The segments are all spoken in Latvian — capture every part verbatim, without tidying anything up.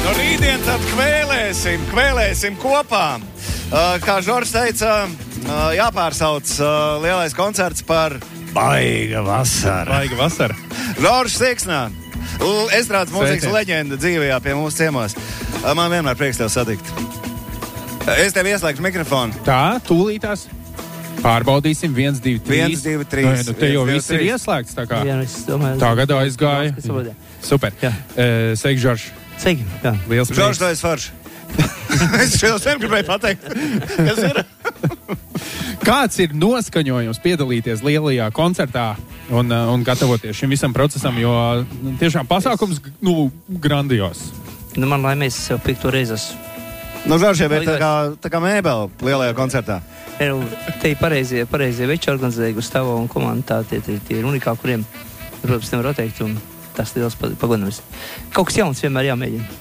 Nu, rītdien tad kvēlēsim, kvēlēsim kopā. Uh, kā Žoržs teica, uh, jāpārsauc uh, lielais koncerts par Baiga vasara. Baiga vasara. Žoržs Siksnā, estrādes mūzikas leģenda dzīvajā pie mūsu ciemos. Uh, man vienmēr prieks tev satikt. Uh, es tev ieslēgšu mikrofonu. Tā, tūlītās. Pārbaudīsim viens, divi, trīs. viens, divi, trīs. Nu, te jau viss ir ieslēgts, tā kā. Jā, es domāju, tā gadā aizgāja. Super. Uh, Sveiki, Žorž. Sveiki, jā. Liels prieks. Žorž, tu esi forši. Es šo sen gribēju pateikt. Kas ir? Kāds ir noskaņojums piedalīties lielajā koncertā un, un gatavoties šim visam procesam, jo tiešām pasākums, nu, grandios. Nu, man laimēs sev piekto reizes. Nu, Žorž, jau ir tā kā, tā kā mēbele lielajā koncertā. Nu, te ir pareizie, pareizie veči organizēja Gustavo un komanda, tie, tie, tie ir unikāli, kuriem, protams, nevar atteikt, un tas liels pagodinājums. Kaut kas jauns vienmēr jāmēģina.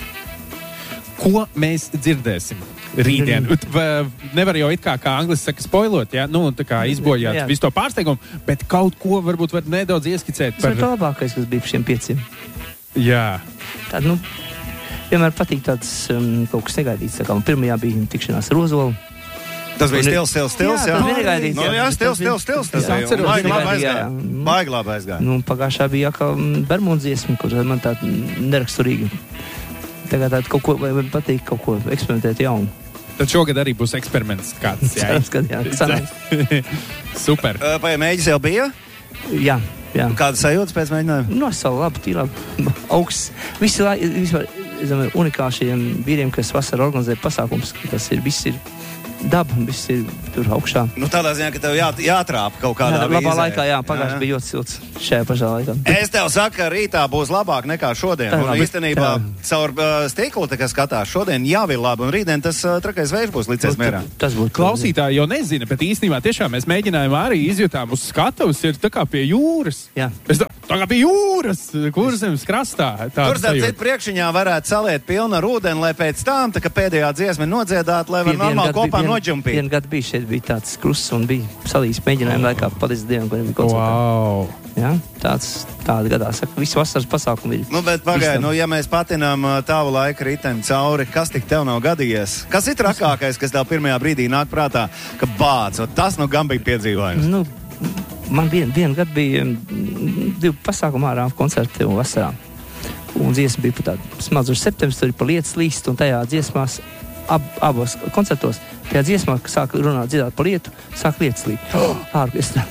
Ko mēs dzirdēsim rītdien? Nevar jau it kā, kā angliski saka, spoilot, ja? Nu, tā kā izbojāt jā. Visu to pārsteigumu, bet kaut ko varbūt var nedaudz ieskicēt. Tas par... ir labākais, kas bija par šiem pieciem. Jā. Tād, nu, vienmēr patīk tāds um, kaut kas negaidīts. Tā kā pirmajā bija tikšanās ar Ozolu. Tas bija stils, stils, stils, jā? Jā, tas bija negaidīts. No, jā, stils, stils, stils. Tas bija baigi labi aizgāja. Baigi labi aizgāja. Nu, pagājušā bija kā Bermudas dziesma, kur man tā neraksturīga. Tagad tāda kaut ko, vai patīk kaut ko eksperimentēt jaunu. Tad šogad arī būs eksperiments kāds. Jā, cerams, kad jā. Sanāks. Super. Uh, vai mēģis jau bija? Jā, jā. Kāda sajūtas pēc mēģinājuma? No, savu labi, tīrā augsts. Visi, vispār, es domāju, unikāli šiem vīriem, kas vasarā organizē pasākums, tas ir, viss ir daba, viss ir tur augšā. Nu, tādā ziņā, ka tev jā, jātrāp kaut kādā jā, labā vīzē. laikā, jā, pagājuši bija ļoti silts šajā pašā laikā. Es tev saku, ka rītā būs labāk nekā šodien. Tā, un labi, īstenībā caur uh, stiklu, tā kā skatās, šodien jau ir labi, un rītdien tas uh, trakais vējš būs licies mierā. Tas būtu. Klausītāji jau nezina, bet īstenībā tiešām mēs mēģinājām arī izjutām uz skatuves, ir tā kā pie jūras. Jā. Es tā, tā kā pie jūras, Kurzemes krastā. Tur starp citu priekšiņā varētu saliet pilnu ar ūdeni, lai pēc tam, tā kā pēdējā dziesma nodziedāt, lai var normāli kopā noģumpīt. Vienu gadu bija šeit, bija tāds krusts un bija salīs mēģinājumi laikā, paldies Dievam, kuriem bija koncertā. Wow. Jā, tāds, tāda gadā, saka, visi vasaras pasākumi ir. Nu, bet pagaid, nu, ja mēs patinām tavu laiku riteni cauri, kas tik tev nav gadījies? Kas ir trakākais, kas tev pirmajā brīdī nāk prātā, ka bāc, tas nu gan bija piedzīvojums? Nu, man vien, vienu gadu bija divi pasākumi ārā koncerti un vasarā. Un dziesma bija pa tādu smadzušu septembris, tur ir pa lietas līst, un tajā dziesmās ab, abos koncertos, tajā dziesmā, ka sāk runāt dziedāt pa lietu, sāk lietas līst. Oh! Ārkestrā.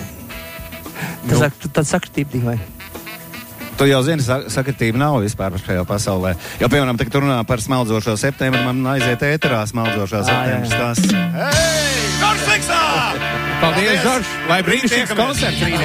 Tas nu. Tad sakritība divi vai. Tu jau zini, sakritība nav vispār šajā pasaulē. Jo, piemēram, tagad runā par smeldzošo septembri, man aiziet ēterā smeldzošā septembris. Tas. Hei! Žoržs Siksnā! Paldies, Žorž! Lai brīnišķīgs koncerts!